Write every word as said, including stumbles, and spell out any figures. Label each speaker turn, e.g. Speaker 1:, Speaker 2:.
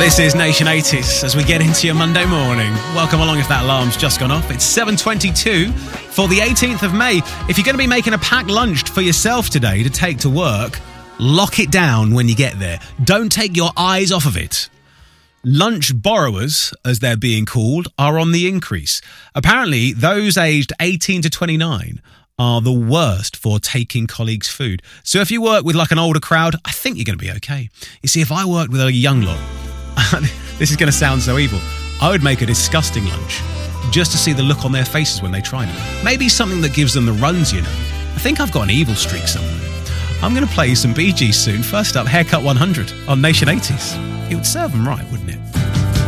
Speaker 1: This is Nation eighties as we get into your Monday morning. Welcome along if that alarm's just gone off. It's seven twenty-two for the eighteenth of May. If you're going to be making a packed lunch for yourself today to take to work, lock it down when you get there. Don't take your eyes off of it. Lunch borrowers, as they're being called, are on the increase. Apparently, those aged eighteen to twenty-nine are the worst for taking colleagues' food. So if you work with like an older crowd, I think you're going to be okay. You see, if I worked with a young lot, this is going to sound so evil, I would make a disgusting lunch just to see the look on their faces when they try it. Maybe something that gives them the runs, you know. I think I've got an evil streak somewhere. I'm going to play you some Bee Gees soon. First up, Haircut one hundred on Nation eighties. It would serve them right, wouldn't it?